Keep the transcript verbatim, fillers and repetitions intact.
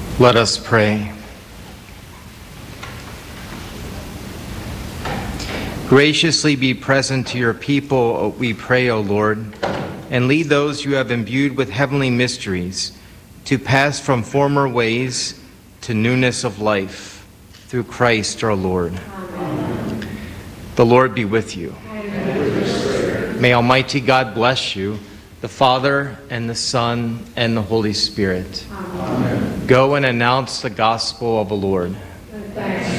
Let us pray. Graciously be present to your people, we pray, O Lord, and lead those you have imbued with heavenly mysteries to pass from former ways to newness of life, through Christ our Lord. Amen. The Lord be with you. And with your spirit. May Almighty God bless you, the Father, and the Son, and the Holy Spirit. Amen. Go and announce the gospel of the Lord. Thanks